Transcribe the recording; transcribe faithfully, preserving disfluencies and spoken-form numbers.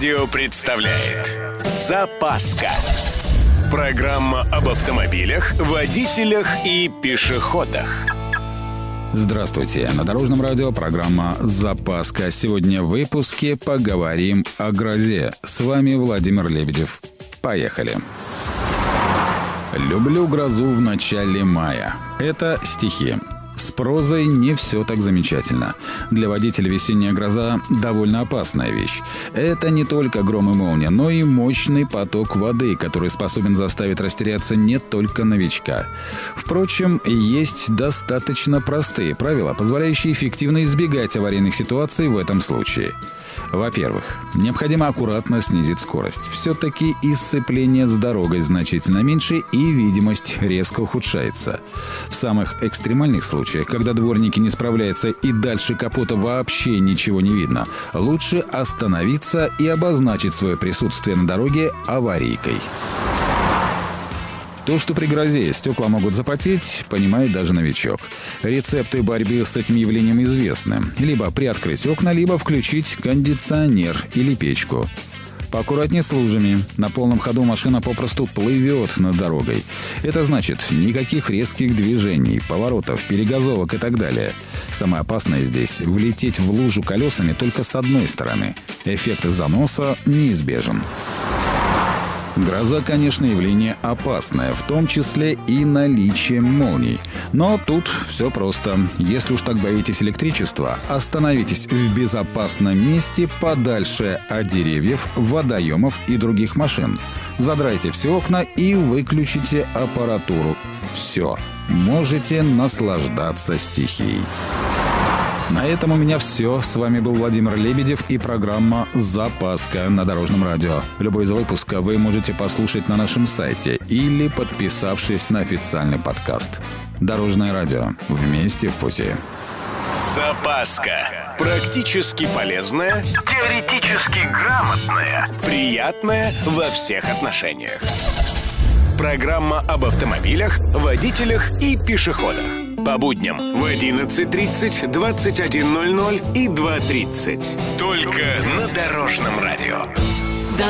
радио представляет «Запаска». Программа об автомобилях, водителях и пешеходах. Здравствуйте. На Дорожном радио программа «Запаска». Сегодня в выпуске поговорим о грозе. С вами Владимир Лебедев. Поехали. Люблю грозу в начале мая. Это стихи. С прозой не все так замечательно. Для водителя весенняя гроза – довольно опасная вещь. Это не только гром и молния, но и мощный поток воды, который способен заставить растеряться не только новичка. Впрочем, есть достаточно простые правила, позволяющие эффективно избегать аварийных ситуаций в этом случае. Во-первых, необходимо аккуратно снизить скорость. Все-таки и сцепление с дорогой значительно меньше, и видимость резко ухудшается. В самых экстремальных случаях, когда дворники не справляются и дальше капота вообще ничего не видно, лучше остановиться и обозначить свое присутствие на дороге аварийкой. То, что при грозе стекла могут запотеть, понимает даже новичок. Рецепты борьбы с этим явлением известны. Либо приоткрыть окна, либо включить кондиционер или печку. Поаккуратнее с лужами. На полном ходу машина попросту плывет над дорогой. Это значит, никаких резких движений, поворотов, перегазовок и так далее. Самое опасное здесь – влететь в лужу колесами только с одной стороны. Эффект заноса неизбежен. Гроза, конечно, явление опасное, в том числе и наличием молний. Но тут все просто. Если уж так боитесь электричества, остановитесь в безопасном месте подальше от деревьев, водоемов и других машин. Задрайте все окна и выключите аппаратуру. Все. Можете наслаждаться стихией. На этом у меня все. С вами был Владимир Лебедев и программа «Запаска» на Дорожном радио. Любой из выпуска вы можете послушать на нашем сайте или подписавшись на официальный подкаст. Дорожное радио. Вместе в пути. «Запаска». Практически полезная, теоретически грамотная, приятная во всех отношениях. Программа об автомобилях, водителях и пешеходах. По будням в одиннадцать тридцать, двадцать один ноль ноль и два тридцать. Только на Дорожном радио.